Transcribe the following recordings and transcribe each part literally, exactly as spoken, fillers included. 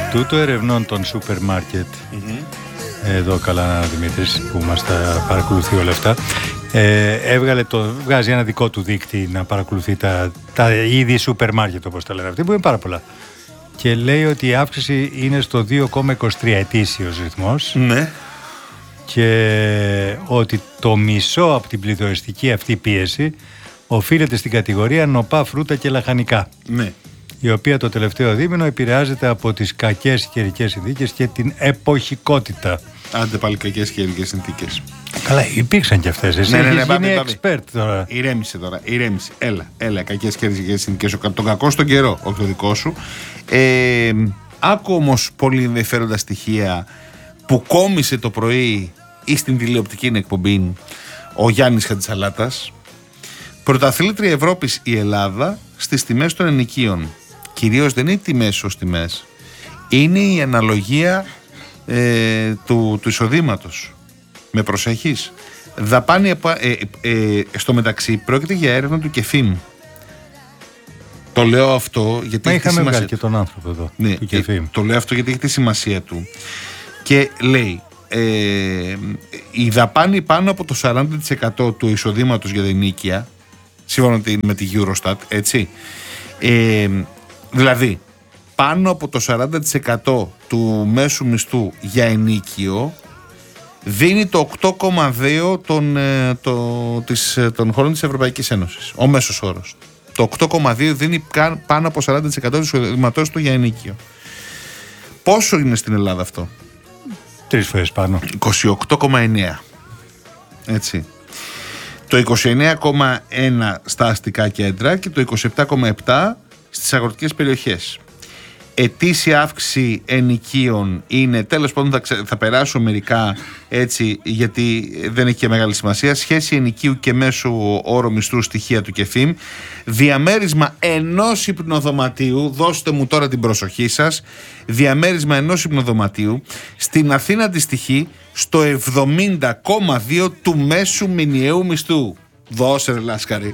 Ινστιτούτο Ερευνών των Σούπερ Μάρκετ, mm-hmm. εδώ καλά Δημήτρης που μας τα παρακολουθεί όλα αυτά, ε, έβγαλε το, βγάζει ένα δικό του δείκτη να παρακολουθεί τα, τα είδη σούπερ μάρκετ, όπως τα λένε αυτοί, που είναι πάρα πολλά. Και λέει ότι η αύξηση είναι στο δύο κόμμα είκοσι τρία ετήσιος ρυθμός. Ναι. Και ότι το μισό από την πληθωριστική αυτή πίεση οφείλεται στην κατηγορία νοπά φρούτα και λαχανικά. Ναι. Η οποία το τελευταίο δίμηνο επηρεάζεται από τις κακές καιρικές συνθήκες και την εποχικότητα. Άντε πάλι κακές καιρικές συνθήκες. Καλά, υπήρξαν και αυτές. Εσύ ναι, ναι, ναι, έχεις γίνει expert τώρα. Ηρέμησε τώρα, ηρέμησε. Έλα, έλα, κακές καιρικές συνθήκες. Τον κακό στον καιρό, όχι το δικό σου. Ε, άκου όμως πολύ ενδιαφέροντα στοιχεία που κόμισε το πρωί ή στην τηλεοπτική εκπομπή ο Γιάννης Χατζησαλάτας. Πρωταθλήτρια Ευρώπης η Ελλάδα στις τιμές των ενοικίων. Κυρίως δεν είναι οι τιμές ως τιμές. Είναι η αναλογία ε, του, του εισοδήματος. Με προσέχεις. Δαπάνη, ε, ε, ε, στο μεταξύ πρόκειται για έρευνα του ΚΕΦΙΜ. Το λέω αυτό γιατί Μα έχει τη είχαμε σημασία βγάλει και τον άνθρωπο εδώ, ναι, του ΚΕΦΙΜ. Το λέω αυτό γιατί έχει τη σημασία του. Και λέει, ε, η δαπάνη πάνω από το σαράντα τοις εκατό του εισοδήματος για τα ενοίκια, σύμφωνα με τη Eurostat, έτσι, ε, δηλαδή πάνω από το σαράντα τοις εκατό του μέσου μισθού για ενοίκιο δίνει το οκτώ κόμμα δύο των, το, της, των χωρών της Ευρωπαϊκής Ένωσης, ο μέσος όρος. Το οκτώ κόμμα δύο δίνει πάνω από σαράντα τοις εκατό του εισοδήματός του για ενοίκιο. Πόσο είναι στην Ελλάδα αυτό? Τρεις φορές πάνω. είκοσι οκτώ κόμμα εννέα. Έτσι. Το είκοσι εννέα κόμμα ένα στα αστικά κέντρα και το είκοσι επτά κόμμα επτά στις αγροτικές περιοχές. Ετήσια αύξηση ενοικίων είναι, τέλος πάντων θα, ξε, θα περάσω μερικά έτσι γιατί δεν έχει και μεγάλη σημασία. Σχέση ενοικίου και μέσου όρου μισθού στοιχεία του ΚΕΦΙΜ. Διαμέρισμα ενός υπνοδωματίου, δώστε μου τώρα την προσοχή σας, διαμέρισμα ενός υπνοδωματίου στην Αθήνα αντιστοιχεί στο εβδομήντα κόμμα δύο του μέσου μηνιαίου μισθού. Δώσε ρε Λάσκαρη.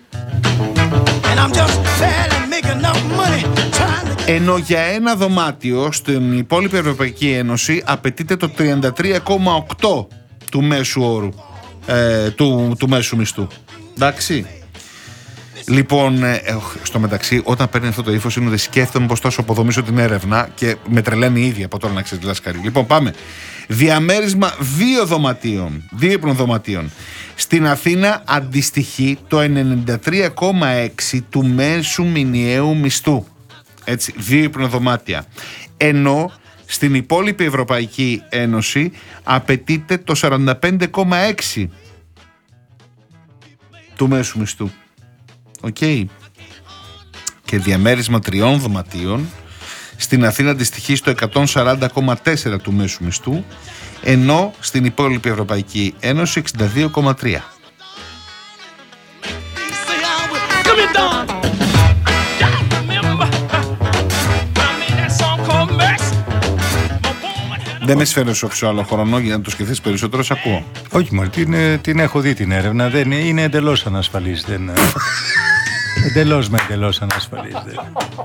Ενώ για ένα δωμάτιο στην υπόλοιπη Ευρωπαϊκή Ένωση απαιτείται το τριάντα τρία κόμμα οκτώ του μέσου όρου, ε, του, του μέσου μισθού. Εντάξει. Λοιπόν, ε, στο μεταξύ, όταν παίρνει αυτό το ύφος είναι ότι σκέφτομαι πως τόσο αποδομήσω την έρευνα και με τρελαίνει η ίδια από τώρα να ξέρει τη Λάσκαρη. Λοιπόν, πάμε. Διαμέρισμα δύο δωματίων, δύο υπνοδωματίων. Στην Αθήνα αντιστοιχεί το ενενήντα τρία κόμμα έξι του μέσου μηνιαίου μισθού. Έτσι, δύο υπνοδωμάτια. Ενώ στην υπόλοιπη Ευρωπαϊκή Ένωση απαιτείται το σαράντα πέντε κόμμα έξι του μέσου μισθού. Οκ. Okay. Και διαμέρισμα τριών δωματίων στην Αθήνα αντιστοιχεί στο εκατόν σαράντα κόμμα τέσσερα του μέσου μισθού, ενώ στην υπόλοιπη Ευρωπαϊκή Ένωση εξήντα δύο κόμμα τρία. Δεν με σφαίρεσαι όψει άλλο χρόνο για να το σκεφτείς περισσότερο, σ' ακούω. Όχι μόνο, την, την έχω δει την έρευνα, δεν, είναι εντελώς ανασφαλής. Δεν, εντελώς με εντελώς ανασφαλής. Δεν.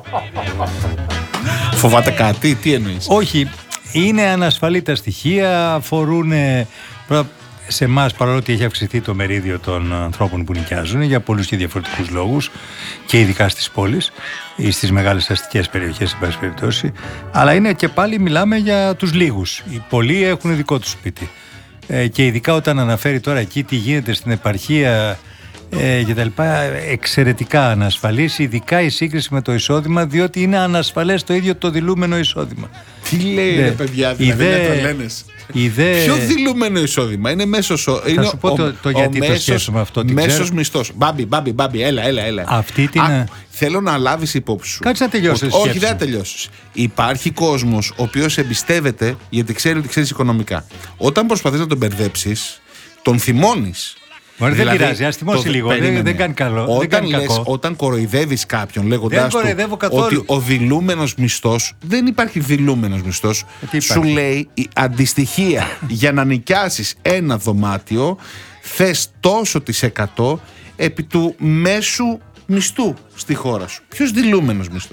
Φοβάται κάτι, τι εννοείς? Όχι, είναι ανασφαλή τα στοιχεία, αφορούν σε εμάς, παρόλο ότι έχει αυξηθεί το μερίδιο των ανθρώπων που νοικιάζουν για πολλούς και διαφορετικούς λόγους και ειδικά στις πόλεις ή στις μεγάλες αστικές περιοχές, εν πάση περιπτώσει, αλλά είναι και πάλι μιλάμε για τους λίγους. Οι πολλοί έχουν δικό τους σπίτι ε, και ειδικά όταν αναφέρει τώρα εκεί τι γίνεται στην επαρχία ε, και τα λοιπά, εξαιρετικά ανασφαλής, ειδικά η σύγκριση με το εισόδημα, διότι είναι ανασφαλές το ίδιο το δηλούμενο εισόδημα. Τι λέει δε, ρε παιδιά, δηλαδή είναι τρελαίνες. Ιδέ... Ποιο δηλούμενο εισόδημα? Είναι μέσος. Θα είναι σου πω ο, το, το γιατί το σκέφτομαι αυτό. Μέσος μισθός. Μπάμπι, μπάμπι, μπάμπι, έλα, έλα, έλα. Αυτή την... Α, θέλω να λάβεις υπόψη σου. Κάτσε να τελειώσεις. Όχι, δεν θα τελειώσεις. Υπάρχει κόσμος ο οποίος εμπιστεύεται γιατί ξέρει ότι ξέρεις οικονομικά. Όταν προσπαθείς να τον μπερδέψεις, τον θυμώνεις. Μπορεί, δηλαδή, δεν πειράζει, ας θυμώσει λίγο, δεν, δεν κάνει καλό. Όταν, δεν κάνει λες, κακό. Όταν κοροϊδεύεις κάποιον λέγοντάς του ότι ο δηλούμενος μισθός, δεν υπάρχει δηλούμενος μισθός, σου λέει η αντιστοιχεία για να νοικιάσεις ένα δωμάτιο θες τόσο της εκατό επί του μέσου μισθού στη χώρα σου. Ποιος δηλούμενος μισθός?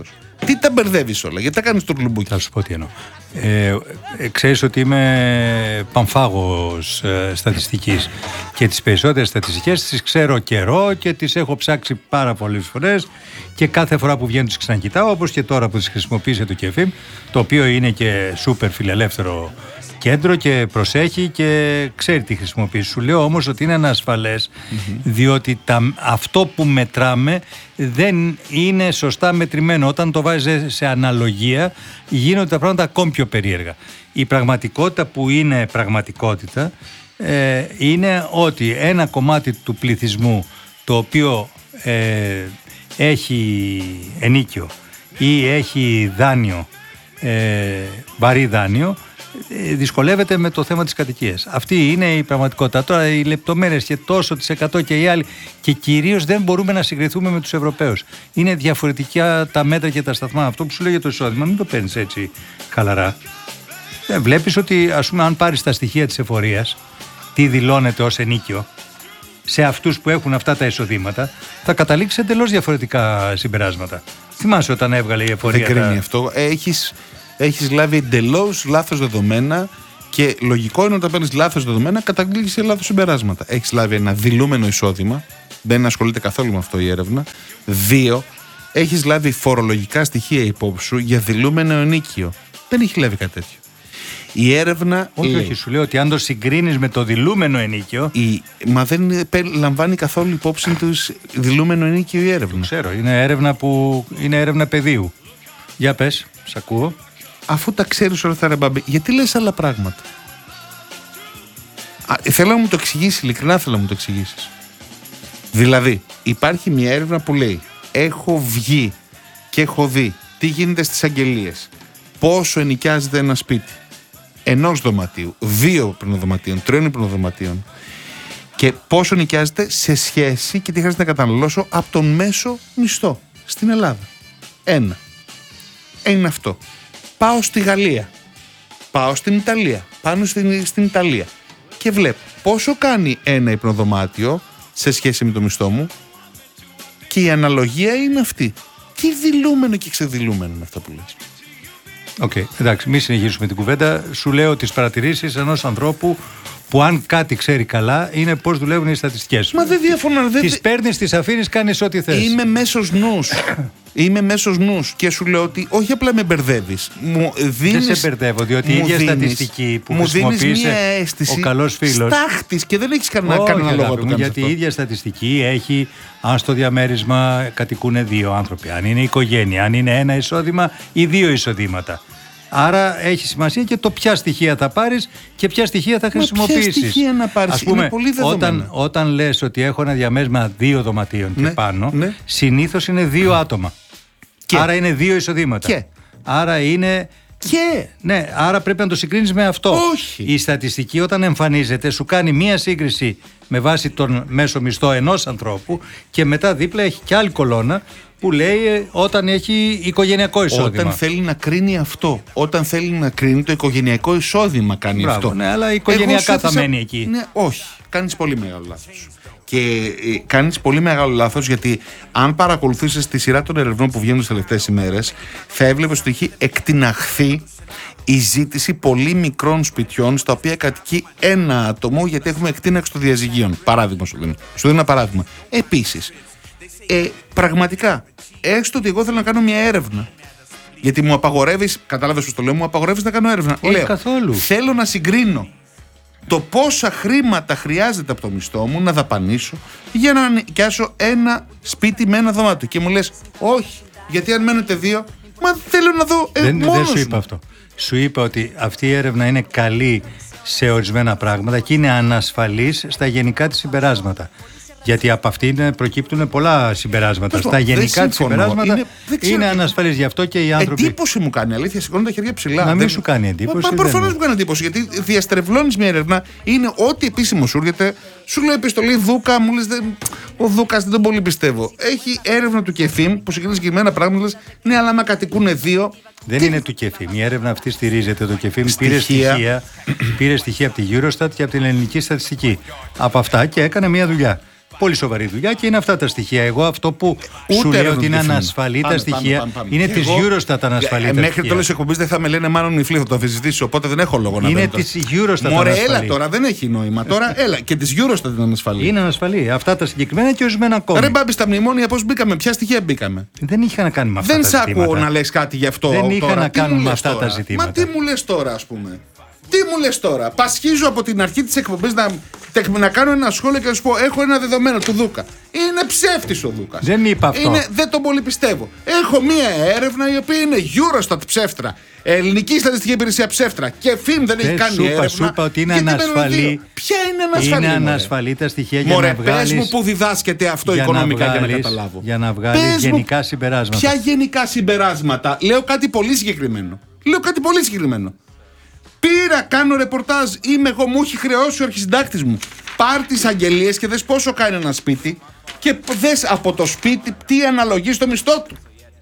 Γιατί τα μπερδεύεις όλα, γιατί τα κάνεις το κλουμπούκι? Θα σου πω τι εννοώ. Ε, ε, ξέρεις ότι είμαι πανφάγος ε, στατιστικής και τις περισσότερες στατιστικές τις ξέρω καιρό και τις έχω ψάξει πάρα πολλές φορές και κάθε φορά που βγαίνουν τις ξανακοιτάω, όπως και τώρα που τις χρησιμοποίησε το ΚΕΦΙΜ, το οποίο είναι και σούπερ φιλελεύθερο κέντρο και προσέχει και ξέρει τι χρησιμοποιεί. Σου λέω όμως ότι είναι ανασφαλές, mm-hmm. διότι τα, αυτό που μετράμε δεν είναι σωστά μετρημένο. Όταν το βάζεις σε αναλογία γίνονται τα πράγματα ακόμη πιο περίεργα. Η πραγματικότητα που είναι πραγματικότητα ε, είναι ότι ένα κομμάτι του πληθυσμού το οποίο ε, έχει ενίκιο ή έχει δάνειο, ε, βαρύ δάνειο, δυσκολεύεται με το θέμα της κατοικίας. Αυτή είναι η πραγματικότητα. Τώρα οι λεπτομέρειες και τόσο τις εκατό και οι άλλοι, και κυρίως δεν μπορούμε να συγκριθούμε με τους Ευρωπαίους. Είναι διαφορετικά τα μέτρα και τα σταθμά. Αυτό που σου λέει για το εισόδημα μην το παίρνεις έτσι χαλαρά. Ε, βλέπεις ότι, ας πούμε, αν πάρεις τα στοιχεία της εφορίας, τι δηλώνεται ως ενίκιο σε αυτούς που έχουν αυτά τα εισοδήματα, θα καταλήξει εντελώς διαφορετικά συμπεράσματα. Θυμάσαι όταν έβγαλε η εφορία? Δεν κρίνει τα... αυτό. Έχεις Έχεις λάβει εντελώς λάθος δεδομένα και λογικό είναι όταν παίρνεις λάθος δεδομένα καταλήγεις σε λάθος συμπεράσματα. Έχεις λάβει ένα δηλούμενο εισόδημα, δεν ασχολείται καθόλου με αυτό η έρευνα. Δύο, έχεις λάβει φορολογικά στοιχεία υπόψη σου για δηλούμενο ενίκιο. Δεν έχει λάβει κάτι τέτοιο. Η έρευνα. Όχι, λέει, όχι, σου λέω ότι αν το συγκρίνεις με το δηλούμενο ενίκιο. Η, μα δεν λαμβάνει καθόλου υπόψη του δηλούμενο ενίκιο η έρευνα. Ξέρω, είναι έρευνα που είναι έρευνα πεδίου. Για πες, σ' ακούω. Αφού τα ξέρεις όλα αυτά, ρε μπαμπή, γιατί λες άλλα πράγματα? Α, θέλω να μου το εξηγήσεις, ειλικρινά θέλω να μου το εξηγήσεις. Δηλαδή, υπάρχει μια έρευνα που λέει: έχω βγει και έχω δει τι γίνεται στις αγγελίες, πόσο ενοικιάζεται ένα σπίτι ενός δωματίου, δύο υπνοδωματίων, τριών υπνοδωματίων, και πόσο ενοικιάζεται σε σχέση και τι χρειάζεται να καταναλώσω από τον μέσο μισθό στην Ελλάδα. Ένα. Είναι αυτό. Πάω στη Γαλλία, πάω στην Ιταλία, πάνω στην, στην Ιταλία και βλέπω πόσο κάνει ένα υπνοδωμάτιο σε σχέση με το μισθό μου και η αναλογία είναι αυτή. Τι δηλούμενο και ξεδηλούμενο είναι αυτό που λες. Οκ, okay, εντάξει, μην συνεχίσουμε την κουβέντα. Σου λέω τις παρατηρήσεις ενός ανθρώπου που αν κάτι ξέρει καλά είναι πώς δουλεύουν οι στατιστικές. Μα δεν διαφωνώ. Δεν... Τις παίρνεις, τις αφήνεις, κάνεις ό,τι θες. Είμαι μέσος νους. Είμαι μέσος νους και σου λέω ότι όχι απλά με μπερδεύεις. Μου δίνεις, δεν σε μπερδεύω, διότι η ίδια δίνεις, στατιστική που μου χρησιμοποίησε ο καλός φίλος. Στάχτης και δεν έχεις κανένα, κανένα λόγο να το κάνεις. Γιατί αυτό. Η ίδια στατιστική έχει, αν στο διαμέρισμα κατοικούν δύο άνθρωποι, αν είναι οικογένεια, αν είναι ένα εισόδημα ή δύο εισοδήματα. Άρα έχει σημασία και το ποια στοιχεία θα πάρεις και ποια στοιχεία θα χρησιμοποιήσεις. Ποια στοιχεία να πάρεις, ας πούμε, είναι πολύ δεδομένο. Όταν, όταν λες ότι έχω ένα διαμέρισμα δύο δωματίων ναι, και πάνω, ναι. συνήθως είναι δύο άτομα. Και. Άρα είναι δύο εισοδήματα. Και. Άρα είναι... Και. Ναι, άρα πρέπει να το συγκρίνεις με αυτό. Όχι. Η στατιστική όταν εμφανίζεται σου κάνει μία σύγκριση με βάση τον μέσο μισθό ενός ανθρώπου και μετά δίπλα έχει και άλλη κολόνα που λέει όταν έχει οικογενειακό εισόδημα. Όταν θέλει να κρίνει αυτό. Όταν θέλει να κρίνει το οικογενειακό εισόδημα κάνει Μπράβο, αυτό. Ναι, αλλά οικογενειακά θα έθεσα... μένει εκεί. Ναι, όχι. Κάνεις πολύ μεγάλο λάθος. Και ε, κάνεις πολύ μεγάλο λάθος γιατί αν παρακολουθήσεις τη σειρά των ερευνών που βγαίνουν τις τελευταίες ημέρες θα έβλεπες ότι έχει εκτιναχθεί η ζήτηση πολύ μικρών σπιτιών στα οποία κατοικεί ένα άτομο γιατί έχουμε εκτείναξη των διαζυγίων. Παράδειγμα σου δίνω. Σου δίνω ένα παράδειγμα. Επίσης, ε, πραγματικά, έστω ότι εγώ θέλω να κάνω μια έρευνα. Γιατί μου απαγορεύεις, κατάλαβες πώς το λέω, μου απαγορεύεις να κάνω έρευνα. Όχι λέω, καθόλου. Θέλω να συγκρίνω το πόσα χρήματα χρειάζεται από το μισθό μου να δαπανίσω για να νοικιάσω ένα σπίτι με ένα δωμάτιο. Και μου λες, όχι, γιατί αν μένετε δύο, μα θέλω να δω ε, δεν, μόνος δεν σου μου. είπα αυτό. Σου είπα ότι αυτή η έρευνα είναι καλή σε ορισμένα πράγματα και είναι ανασφαλής στα γενικά της συμπεράσματα. Γιατί από αυτήν προκύπτουν πολλά συμπεράσματα. Στα γενικά της συμπεράσματα είναι, είναι ανασφαλής. Γι' αυτό και οι άνθρωποι. Εντύπωση μου κάνει, αλήθεια, σηκώνω τα χέρια ψηλά. Να μην δεν... σου κάνει εντύπωση. Μα προφανώς μου κάνει εντύπωση. Γιατί διαστρεβλώνεις μια έρευνα, είναι ό,τι επίσημο σου έρχεται. Σου λέει επιστολή Δούκα, μου λες ο Δούκας δεν τον πολύ πιστεύω. Έχει έρευνα του ΚΕΦΙΜ που συγκρίνει συγκεκριμένα πράγματα. Λες, ναι, αλλά άμα κατοικούν δύο. Δεν τι... είναι του ΚΕΦΙΜ. Η έρευνα αυτή στηρίζεται. Το ΚΕΦΙΜ πήρε στοιχεία, πήρε στοιχεία από τη Eurostat και από την ελληνική στατιστική. Από αυτά και έκανε μια δουλειά. πολύ σοβαρή δουλειά και είναι αυτά τα στοιχεία. Εγώ αυτό που Ούτε σου λέω έρευνα ότι είναι του ανασφαλή πάμε, τα πάμε, στοιχεία πάμε, πάμε. είναι Και τη εγώ, Eurostat ανασφαλή ε, τα μέχρι στοιχεία. το τέλος εκπομπής δεν θα με λένε μάλλον νυφλή, θα το αμφισβητήσω. Οπότε δεν έχω λόγο να Είναι μπαίνω τη τώρα. Eurostat Μωρέ, ανασφαλή. έλα τώρα, δεν έχει νόημα. Τώρα, έλα. Και τη Eurostat είναι ανασφαλή. Είναι ανασφαλή. Αυτά τα συγκεκριμένα και ορισμένα ακόμη. Ρε Μπάμπη, στα μνημόνια πώς μπήκαμε, ποια στοιχεία μπήκαμε. Δεν είχα να κάνει με αυτά Δεν τα σ' ζητήματα. ακούω να λες κάτι γι' αυτό. Δεν είχα τώρα. να Τι κάνω μου με λες αυτά τώρα? τα ζητήματα. Μα τι μου λες τώρα, ας πούμε. Τι μου λες τώρα. Πασχίζω από την αρχή της εκπομπής να, να κάνω ένα σχόλιο και να σου πω: έχω ένα δεδομένο του Δούκα. Είναι ψεύτης ο Δούκας. Δεν είπα αυτό. Είναι, δεν τον πολύ πιστεύω. Έχω μία έρευνα η οποία είναι Eurostat ψεύτρα. Ελληνική Στατιστική Υπηρεσία ψεύτρα. Και ΦΥΜ δεν έχει Δεν κάνει σου είπα, έρευνα. σου είπα ότι είναι γιατί ανασφαλή. μένουν δύο. Ποια είναι ανασφαλή? Είναι μωρέ? ανασφαλή τα στοιχεία για Μωρέ, να βγάλεις. πες μου που διδάσκεται αυτό για οικονομικά να βγάλεις, για να καταλάβω. Για να βγάλεις Πες μου γενικά συμπεράσματα. Ποια γενικά συμπεράσματα? Λέω κάτι πολύ συγκεκριμένο. Λέω κάτι πολύ συγκεκριμένο. Πήρα, κάνω ρεπορτάζ. Είμαι εγώ, μου έχει χρεώσει ο αρχισυντάκτης μου. Πάρ' τις αγγελίες και δες πόσο κάνει ένα σπίτι και δες από το σπίτι τι αναλογεί στο μισθό του.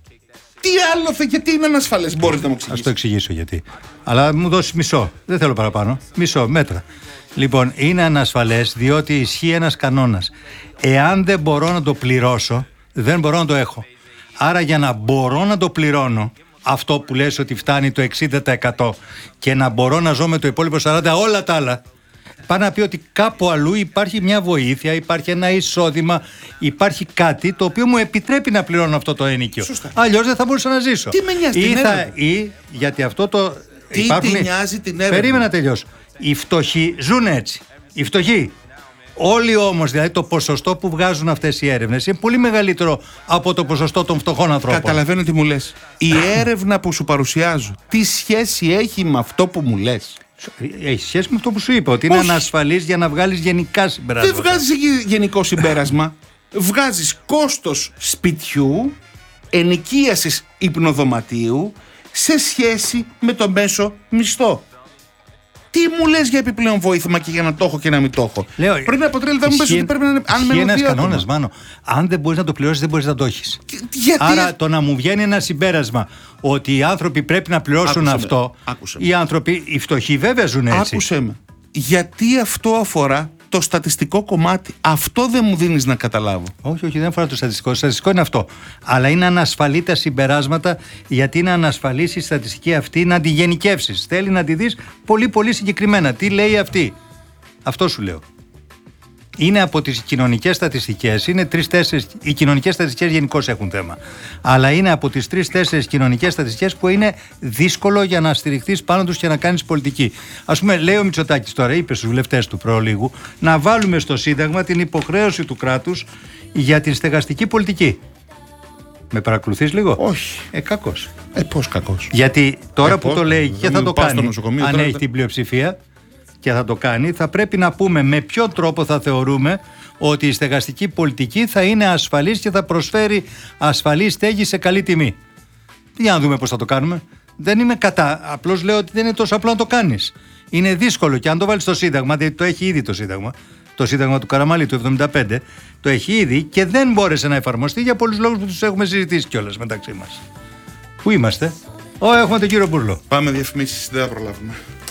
Τι άλλο θε και τι είναι ανασφαλές, μπορείς να μου Θα εξηγήσεις? το εξηγήσω γιατί. Αλλά μου δώσει μισό. Δεν θέλω παραπάνω. Μισό, μέτρα. Λοιπόν, είναι ανασφαλές διότι ισχύει ένας κανόνας. Εάν δεν μπορώ να το πληρώσω, δεν μπορώ να το έχω. Άρα για να μπορώ να το πληρώνω, αυτό που λες ότι φτάνει το εξήντα τοις εκατό και να μπορώ να ζω με το υπόλοιπο σαράντα τοις εκατό όλα τα άλλα, πάει να πει ότι κάπου αλλού υπάρχει μια βοήθεια, υπάρχει ένα εισόδημα, υπάρχει κάτι το οποίο μου επιτρέπει να πληρώνω αυτό το ενοίκιο. Αλλιώς δεν θα μπορούσα να ζήσω. Τι με νοιάζει ή την θα, έρευνα? ή γιατί αυτό το. Τι υπάρχουν... τη νοιάζει την έρευνα? Περίμενα να τελειώσω. Οι φτωχοί ζουν έτσι. Οι φτωχοί. Όλοι όμως, δηλαδή το ποσοστό που βγάζουν αυτές οι έρευνες είναι πολύ μεγαλύτερο από το ποσοστό των φτωχών ανθρώπων. Καταλαβαίνω τι μου λες. Η έρευνα που σου παρουσιάζω, τι σχέση έχει με αυτό που μου λες? Έχει σχέση με αυτό που σου είπα, ότι είναι Όχι. ανασφαλής για να βγάλεις γενικά συμπεράσματα. Δεν βγάζεις εκεί γενικό συμπέρασμα. Βγάζεις κόστος σπιτιού, ενοικίασης υπνοδωματίου σε σχέση με το μέσο μισθό. Τι μου λες για επιπλέον βοήθημα και για να το έχω και να μην το έχω? Λέω, πριν από τρία λεπτά μου πες ότι πρέπει να είναι. Αν ισχύει μένω ένας δύο κανόνας, άτομα. Μάνο. Αν δεν μπορείς να το πληρώσεις, δεν μπορείς να το έχεις. Και- Γιατί? Άρα το να μου βγαίνει ένα συμπέρασμα ότι οι άνθρωποι πρέπει να πληρώσουν Άκουσε με, αυτό. άκουσε με. Οι άνθρωποι, οι φτωχοί βέβαια ζουν έτσι. Άκουσέ με. Γιατί αυτό αφορά το στατιστικό κομμάτι? Αυτό δεν μου δίνεις να καταλάβω. Όχι, όχι, δεν αφορά το στατιστικό. Το στατιστικό είναι αυτό. Αλλά είναι ανασφαλή τα συμπεράσματα, γιατί είναι ανασφαλής η στατιστική αυτή να τη γενικεύσεις. Θέλει να τη δεις πολύ, πολύ συγκεκριμένα. Τι λέει αυτή? Αυτό σου λέω. Είναι από τις κοινωνικές στατιστικές, είναι τρεις-τέσσερις. Οι κοινωνικές στατιστικές γενικώς έχουν θέμα. Αλλά είναι από τις τρεις-τέσσερις κοινωνικές στατιστικές που είναι δύσκολο για να στηριχθείς πάνω τους και να κάνεις πολιτική. Ας πούμε, λέει ο Μητσοτάκης τώρα, είπε στους βουλευτές του προλίγου, να βάλουμε στο Σύνταγμα την υποχρέωση του κράτους για την στεγαστική πολιτική. Με παρακολουθείς λίγο? Όχι. Ε, κακός. Ε, πώς κακός? Γιατί τώρα Ε, που πώς? το λέει και Δεν θα μου το πας στο κάνει, νοσοκομείο αν τώρα, έχει δεν- την πλειοψηφία και θα το κάνει, θα πρέπει να πούμε με ποιο τρόπο θα θεωρούμε ότι η στεγαστική πολιτική θα είναι ασφαλής και θα προσφέρει ασφαλή στέγη σε καλή τιμή. Για να δούμε πώς θα το κάνουμε. Δεν είμαι κατά. Απλώς λέω ότι δεν είναι τόσο απλό να το κάνεις. Είναι δύσκολο και αν το βάλεις στο Σύνταγμα, γιατί το έχει ήδη το Σύνταγμα, το Σύνταγμα του Καραμαλή του εβδομήντα πέντε, το έχει ήδη και δεν μπόρεσε να εφαρμοστεί για πολλούς λόγους που τους έχουμε συζητήσει κιόλας μεταξύ μας. Πού είμαστε? Ω, έχουμε τον κύριο Μπουρλό. Πάμε διαφημίσεις, δεν θα προλάβουμε.